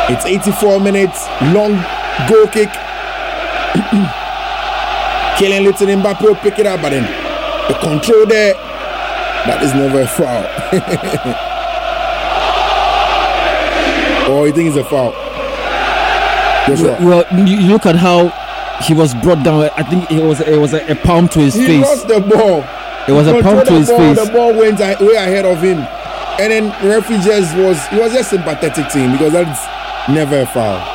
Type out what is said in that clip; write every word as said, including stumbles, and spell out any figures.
It's eighty-four minutes, long goal kick. Kylian Little Mbappe will pick it up, but then the control there, that is never a foul. Or you think it's a foul? Well, well, you look at how he was brought down. I think it was it was a, a palm to his he face. He lost the ball. It was he a palm to his ball, face. The ball went way ahead of him, and then the referee just was he was just sympathetic to him because that's never a foul.